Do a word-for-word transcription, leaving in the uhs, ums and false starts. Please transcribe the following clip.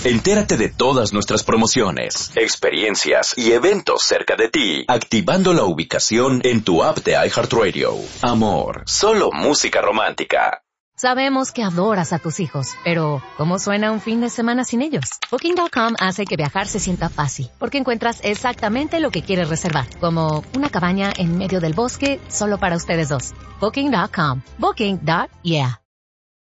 Entérate de todas nuestras promociones, experiencias y eventos cerca de ti, activando la ubicación en tu app de iHeartRadio. Amor, solo música romántica. Sabemos que adoras a tus hijos, pero ¿cómo suena un fin de semana sin ellos? Booking punto com hace que viajar se sienta fácil, porque encuentras exactamente lo que quieres reservar, como una cabaña en medio del bosque solo para ustedes dos. Booking punto com. Booking. Yeah.